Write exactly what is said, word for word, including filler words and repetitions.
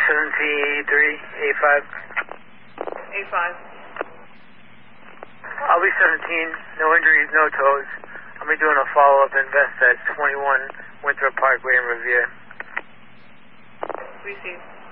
seventeen eighty-three, A five. A five. I'll be seventeen, no injuries, no toes. I'll be doing a follow-up invest at twenty-one Winthrop Parkway in Revere. Received.